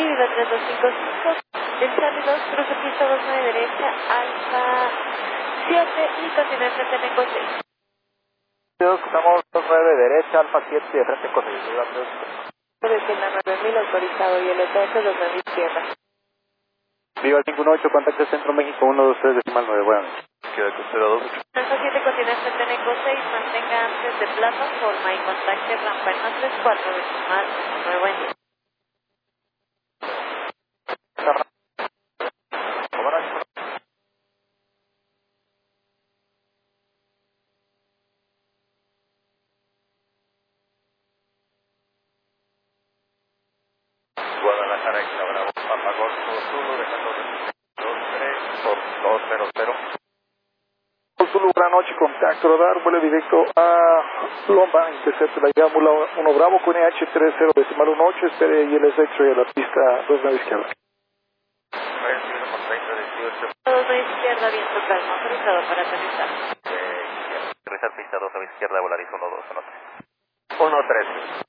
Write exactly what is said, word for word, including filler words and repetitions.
Viva tres dos cinco cinco, el Charlie dos, cruce pista dos nueve derecha, Alfa siete y continúa frente a Neco seis. Estamos dos nueve derecha, Alfa siete, frente con seis. Viva tres. Descienda nueve mil autorizado y el S S dos nueve izquierda. Viva cinco uno ocho, contacto Centro México uno dos tres decimal nueve, buenas noches. Queda con cero dos ocho. Alfa siete continúa frente a Neco seis, mantenga antes de plataforma y contacte rampa en más tres cuatro decimal nueve, buen día. Guadalajara, Bravo, Papa Golfo, Zulu, dejando dos tres por dos cero cero. Zulu, buenas noches, contacto radar, vuelo directo a Lomba, intercepto la llama uno Bravo con E H tres cero decimal uno ocho, espere y el S X-ray a la pista dos nueve izquierda. dos nueve izquierda, viento calmo, autorizado para aterrizar. Eh, aterrizar pista dos nueve izquierda, Volaris uno dos uno tres. uno tres.